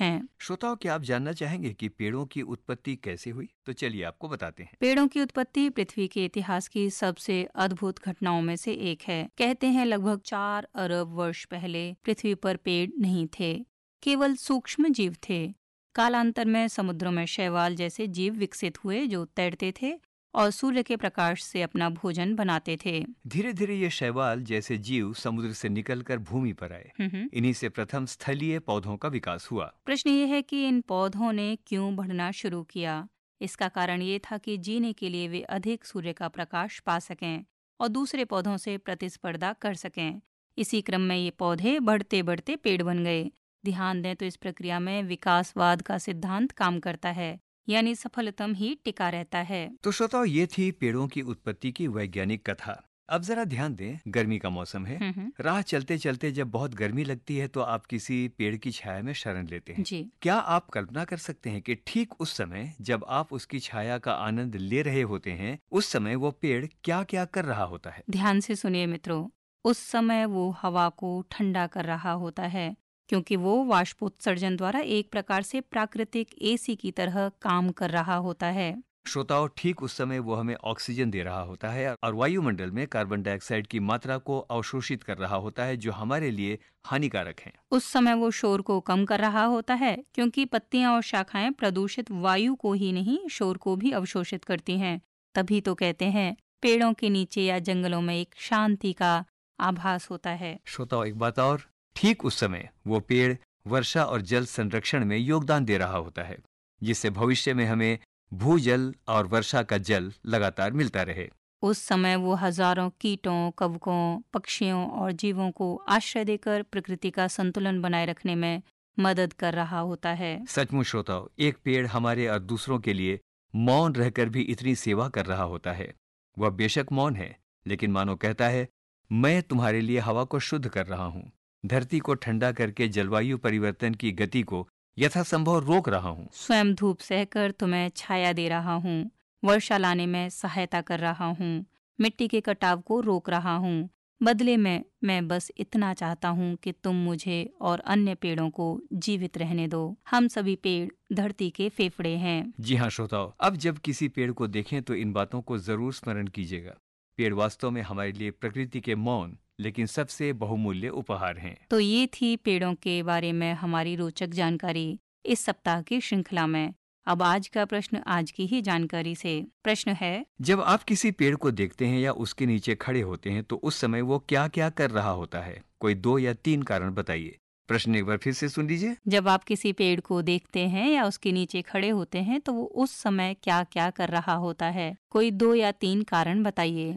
हैं। श्रोताओं, क्या आप जानना चाहेंगे कि पेड़ों की उत्पत्ति कैसे हुई? तो चलिए आपको बताते हैं। पेड़ों की उत्पत्ति पृथ्वी के इतिहास की सबसे अद्भुत घटनाओं में से एक है। कहते हैं लगभग 4 अरब वर्ष पहले पृथ्वी पर पेड़ नहीं थे, केवल सूक्ष्म जीव थे। कालांतर में समुद्रों में शैवाल जैसे जीव विकसित हुए जो तैरते थे और सूर्य के प्रकाश से अपना भोजन बनाते थे। धीरे धीरे ये शैवाल जैसे जीव समुद्र से निकलकर भूमि पर आए। इन्हीं से प्रथम स्थलीय पौधों का विकास हुआ। प्रश्न ये है कि इन पौधों ने क्यों बढ़ना शुरू किया। इसका कारण ये था कि जीने के लिए वे अधिक सूर्य का प्रकाश पा सकें और दूसरे पौधों से प्रतिस्पर्धा कर सकें। इसी क्रम में ये पौधे बढ़ते बढ़ते पेड़ बन गए। ध्यान दें तो इस प्रक्रिया में विकासवाद का सिद्धांत काम करता है, यानी सफलतम ही टिका रहता है। तो श्रोताओं, ये थी पेड़ों की उत्पत्ति की वैज्ञानिक कथा। अब जरा ध्यान दें, गर्मी का मौसम है। राह चलते चलते जब बहुत गर्मी लगती है तो आप किसी पेड़ की छाया में शरण लेते हैं। जी। क्या आप कल्पना कर सकते हैं कि ठीक उस समय जब आप उसकी छाया का आनंद ले रहे होते हैं, उस समय वो पेड़ क्या क्या कर रहा होता है? ध्यान से सुनिए मित्रों, उस समय वो हवा को ठंडा कर रहा होता है, क्योंकि वो वाष्पोत्सर्जन द्वारा एक प्रकार से प्राकृतिक एसी की तरह काम कर रहा होता है। श्रोताओं, ठीक उस समय वो हमें ऑक्सीजन दे रहा होता है और वायुमंडल में कार्बन डाइऑक्साइड की मात्रा को अवशोषित कर रहा होता है, जो हमारे लिए हानिकारक है। उस समय वो शोर को कम कर रहा होता है, क्योंकि पत्तियां और शाखाएं प्रदूषित वायु को ही नहीं, शोर को भी अवशोषित करती हैं। तभी तो कहते हैं पेड़ों के नीचे या जंगलों में एक शांति का आभास होता है। श्रोताओं, एक बात और, ठीक उस समय वो पेड़ वर्षा और जल संरक्षण में योगदान दे रहा होता है, जिससे भविष्य में हमें भूजल और वर्षा का जल लगातार मिलता रहे। उस समय वो हजारों कीटों, कवकों, पक्षियों और जीवों को आश्रय देकर प्रकृति का संतुलन बनाए रखने में मदद कर रहा होता है। सचमुच श्रोताओं, एक पेड़ हमारे और दूसरों के लिए मौन रहकर भी इतनी सेवा कर रहा होता है। वह बेशक मौन है, लेकिन मानो कहता है, मैं तुम्हारे लिए हवा को शुद्ध कर रहा हूँ, धरती को ठंडा करके जलवायु परिवर्तन की गति को यथासंभव रोक रहा हूँ। स्वयं धूप सहकर तुम्हें छाया दे रहा हूँ, वर्षा लाने में सहायता कर रहा हूँ, मिट्टी के कटाव को रोक रहा हूँ। बदले में मैं बस इतना चाहता हूँ कि तुम मुझे और अन्य पेड़ों को जीवित रहने दो। हम सभी पेड़ धरती के फेफड़े हैं। जी हाँ श्रोताओ, अब जब किसी पेड़ को देखें तो इन बातों को जरूर स्मरण कीजिएगा। पेड़ वास्तव में हमारे लिए प्रकृति के मौन लेकिन सबसे बहुमूल्य उपहार हैं। तो ये थी पेड़ों के बारे में हमारी रोचक जानकारी इस सप्ताह की श्रृंखला में। अब आज का प्रश्न आज की ही जानकारी से। प्रश्न है, जब आप किसी पेड़ को देखते हैं या उसके नीचे खड़े होते हैं तो उस समय वो क्या क्या कर रहा होता है? कोई 2 या 3 कारण बताइए। प्रश्न एक बार फिर से सुन लीजिए। जब आप किसी पेड़ को देखते हैं या उसके नीचे खड़े होते हैं तो वो उस समय क्या क्या कर रहा होता है? कोई 2 या 3 कारण बताइए।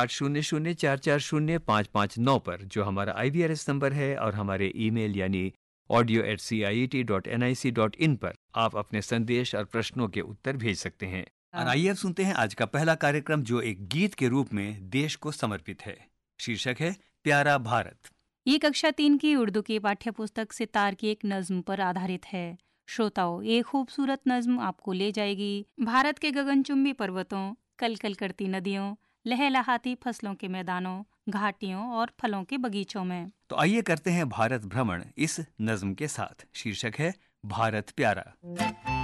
8800440559 पर, जो हमारा IVRS नंबर है, और हमारे ईमेल यानी audio@ciet.nic.in पर आप अपने संदेश और प्रश्नों के उत्तर भेज सकते हैं। और आइए अब सुनते हैं आज का पहला कार्यक्रम, जो एक गीत के रूप में देश को समर्पित है। शीर्षक है प्यारा भारत। ये कक्षा 3 की उर्दू की पाठ्य पुस्तक सितार की एक नज्म पर आधारित है। श्रोताओं, ये खूबसूरत नज्म आपको ले जाएगी भारत के गगनचुंबी पर्वतों, कलकल करती नदियों, लहलहाती फसलों के मैदानों, घाटियों और फलों के बगीचों में। तो आइए करते हैं भारत भ्रमण इस नज्म के साथ। शीर्षक है भारत प्यारा।